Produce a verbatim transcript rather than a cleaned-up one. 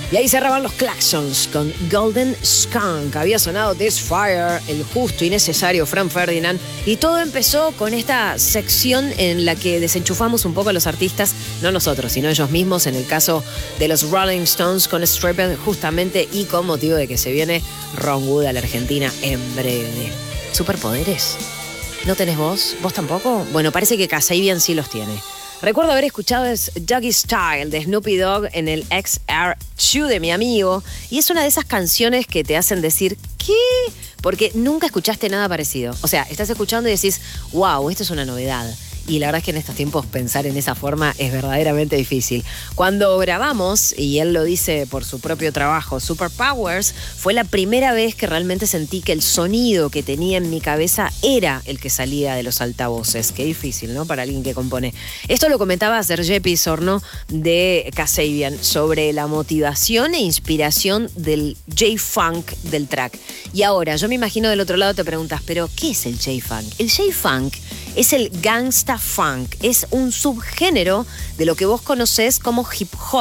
Y ahí cerraban los Claxons con Golden Skunk. Había sonado This Fire, el justo y necesario Franz Ferdinand. Y todo empezó con esta sección en la que desenchufamos un poco a los artistas, no nosotros, sino ellos mismos. En el caso de los Rolling Stones con Stripped, justamente, y con motivo de que se viene Ron Wood a la Argentina en breve. ¿Superpoderes? ¿No tenés vos? ¿Vos tampoco? Bueno, parece que Kasabian sí los tiene. Recuerdo haber escuchado es Doggy Style de Snoopy Dogg en el X R dos de mi amigo, y es una de esas canciones que te hacen decir ¿qué? Porque nunca escuchaste nada parecido. O sea, estás escuchando y decís wow, esto es una novedad. Y la verdad es que en estos tiempos pensar en esa forma es verdaderamente difícil. Cuando grabamos, y él lo dice por su propio trabajo, Superpowers, fue la primera vez que realmente sentí que el sonido que tenía en mi cabeza era el que salía de los altavoces. Qué difícil, ¿no? Para alguien que compone. Esto lo comentaba Sergej Pisorno de Kasabian sobre la motivación e inspiración del J-Funk del track. Y ahora, yo me imagino del otro lado te preguntas, ¿pero qué es el J-Funk? El J-Funk es el gangsta funk, es un subgénero de lo que vos conocés como hip hop.